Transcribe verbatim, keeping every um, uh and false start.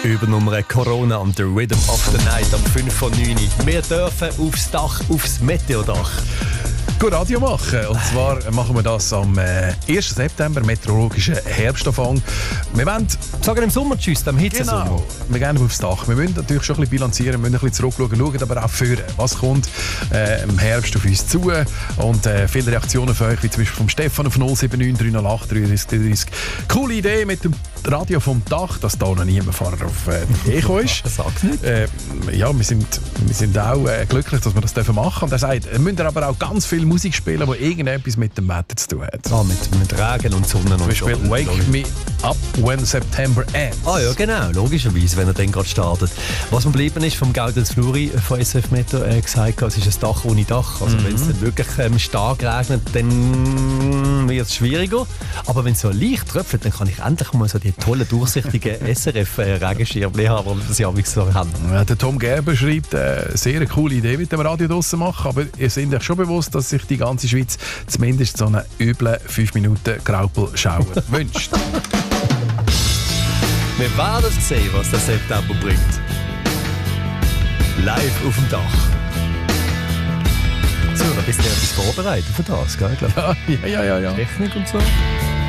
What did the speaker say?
Übernummer Corona und The Rhythm of the Night am fünf vor neun. Wir dürfen aufs Dach, aufs Meteodach. Gut Radio machen. Und zwar machen wir das am äh, ersten September, meteorologischen Herbstanfang. Wir wollen sagen im Sommer Tschüss, am Hitzesommer. Genau, wir gehen aufs Dach. Wir müssen natürlich schon ein bisschen bilanzieren, wir müssen ein bisschen zurückschauen, schauen aber auch führen. Was kommt äh, im Herbst auf uns zu? Und äh, viele Reaktionen von euch, wie zum Beispiel vom Stefan auf null sieben neun drei null acht drei drei drei drei. Coole Idee mit dem Radio vom Dach, dass da noch niemand vorher auf äh, die Idee gekommen ist. Sag's nicht. Äh, ja, wir sind, wir sind auch äh, glücklich, dass wir das machen dürfen. Und er sagt, wir müssen aber auch ganz viel Musik spielen, die irgendetwas mit dem Wetter zu tun hat. Ah, mit, mit Regen und Sonne und Zum Beispiel so. Wake Me Up When September Ends. Ah ja, genau, logischerweise, wenn er dann gerade startet. Was mir geblieben ist, vom Gaudenz Fluri von S F Meteo äh, gesagt, es ist ein Dach ohne Dach. Also mhm. wenn es dann wirklich ähm, stark regnet, dann wird es schwieriger. Aber wenn es so leicht tröpfelt, dann kann ich endlich mal so die tollen, durchsichtigen S R F-Regenschirme haben, die sie so haben. Ja, der Tom Gerber schreibt, äh, sehr eine coole Idee mit dem Radio draussen machen, aber ihr seid euch schon bewusst, dass sich die ganze Schweiz zumindest so einen üblen fünf Minuten Graupelschauer wünscht. Wir werden sehen, was der September bringt. Live auf dem Dach. So, da bist du ja etwas vorbereitet für das, gell? Ja, ja, ja, ja. Technik und so.